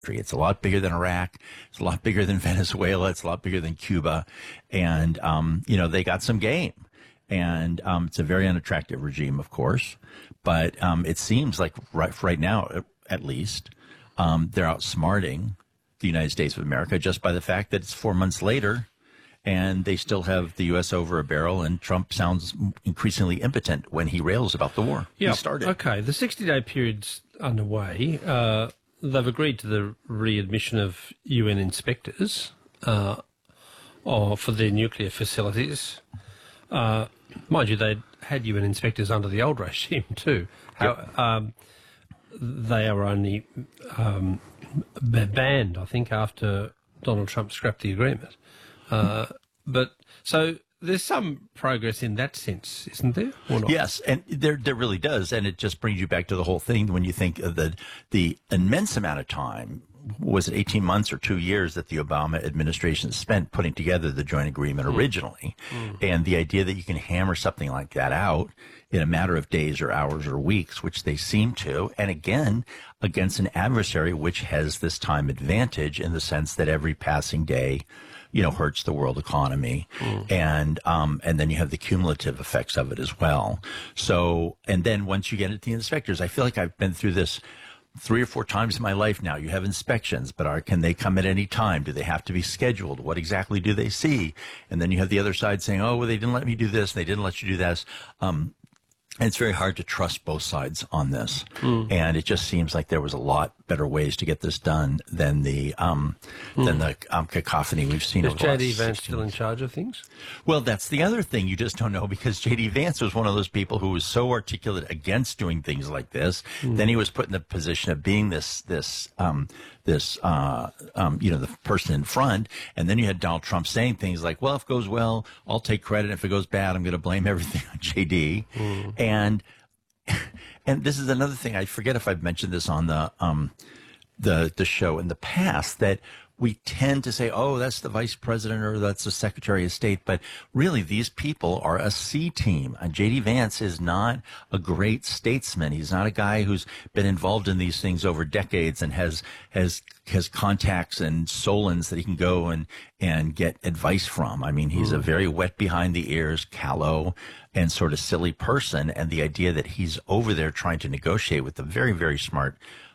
It's a lot bigger than Iraq. It's a lot bigger than Venezuela. It's a lot bigger than Cuba. And, they got some game. And it's a very unattractive regime, of course. But it seems like right now, at least, they're outsmarting the United States of America just by the fact that it's 4 months later and they still have the U.S. over a barrel, and Trump sounds increasingly impotent when he rails about the war. Yeah, he started. Okay, the 60-day period's underway. They've agreed to the readmission of UN inspectors for their nuclear facilities. Mind you, they'd had UN inspectors under the old regime too. They are only banned, I think, after Donald Trump scrapped the agreement. But so there's some progress in that sense, isn't there? Or not? Yes, and there really does, and it just brings you back to the whole thing when you think of the immense amount of time. Was it 18 months or 2 years that the Obama administration spent putting together the joint agreement originally? And the idea that you can hammer something like that out in a matter of days or hours or weeks, which they seem to, and again, against an adversary which has this time advantage in the sense that every passing day, hurts the world economy. And then you have the cumulative effects of it as well. So, and then once you get into the inspectors, I feel like I've been through this 3 or 4 times in my life now. You have inspections, but can they come at any time? Do they have to be scheduled? What exactly do they see? And then you have the other side saying, oh, well, they didn't let me do this. They didn't let you do this. And it's very hard to trust both sides on this. And it just seems like there was a lot better ways to get this done than the cacophony we've seen. Is over the last J.D. Vance 16 still in charge of things? Well, that's the other thing. You just don't know, because J.D. Vance was one of those people who was so articulate against doing things like this. Then he was put in the position of being the person in front. And then you had Donald Trump saying things like, well, if it goes well, I'll take credit. If it goes bad, I'm going to blame everything on J.D. And this is another thing. I forget if I've mentioned this on the show in the past, that we tend to say, oh, that's the vice president or that's the secretary of state. But really, these people are a C team. J.D. Vance is not a great statesman. He's not a guy who's been involved in these things over decades and has contacts and Solons that he can go and get advice from. I mean, he's a very wet behind the ears, callow, and sort of silly person. And the idea that he's over there trying to negotiate with a very, very smart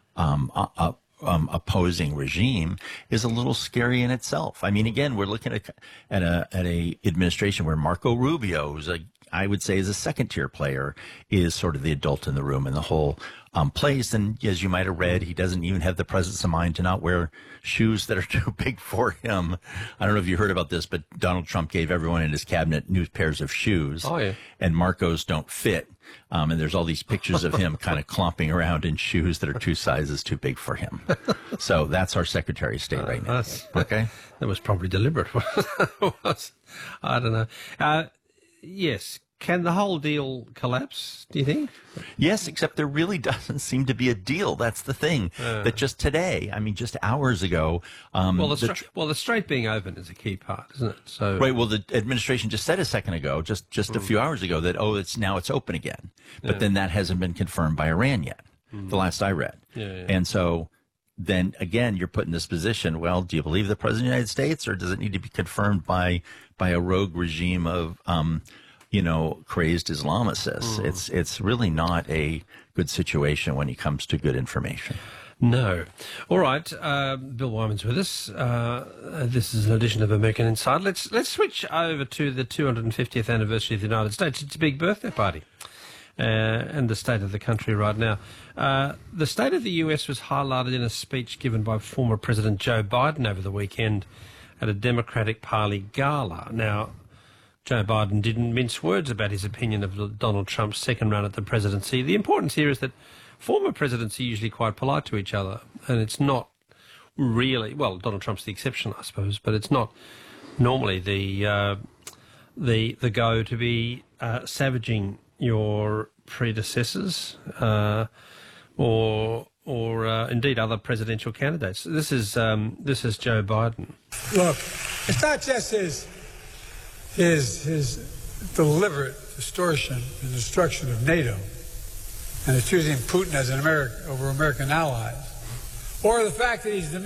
opposing regime is a little scary in itself. I mean, again, we're looking at a administration where Marco Rubio, who's I would say is a second-tier player, is sort of the adult in the room in the whole place. And as you might have read, he doesn't even have the presence of mind to not wear shoes that are too big for him. I don't know if you heard about this, but Donald Trump gave everyone in his cabinet new pairs of shoes. Oh, yeah. And Marco's don't fit. And there's all these pictures of him kind of clomping around in shoes that are 2 sizes too big for him. So that's our Secretary of State right now. Okay? That was probably deliberate. I don't know. Yes. Can the whole deal collapse, do you think? Yes, except there really doesn't seem to be a deal. That's the thing. That just today, I mean, just hours ago. The strait being open is a key part, isn't it? So right. Well, the administration just said a second ago, just a few hours ago, that it's open again. But then that hasn't been confirmed by Iran yet. The last I read. And so then again, you're put in this position. Well, do you believe the president of the United States, or does it need to be confirmed by a rogue regime of crazed Islamicists? It's really not a good situation when it comes to good information. No. All right. Bill Wyman's with us. This is an edition of American Insider. Let's switch over to the 250th anniversary of the United States. It's a big birthday party. And the state of the country right now. The state of the US was highlighted in a speech given by former President Joe Biden over the weekend at a Democratic Party gala. Now, Joe Biden didn't mince words about his opinion of Donald Trump's second run at the presidency. The importance here is that former presidents are usually quite polite to each other, and it's not really, well, Donald Trump's the exception, I suppose, but it's not normally the go to be savaging your predecessors or indeed other presidential candidates. This is Joe Biden. Look, it's not just his deliberate distortion and destruction of NATO and choosing Putin as over American allies. or the fact that he's